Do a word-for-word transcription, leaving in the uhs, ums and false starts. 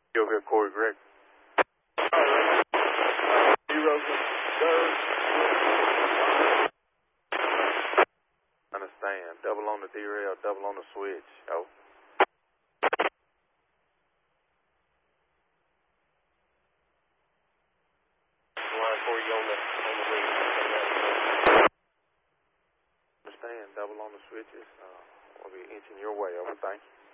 You over here, Corey Gregg. Zero, third. Understand. Double on the derail, double on the switch. Oh. Line for you on the, on the lead. Understand. Double on the switches. Uh, we'll be inching your way over. Thank you.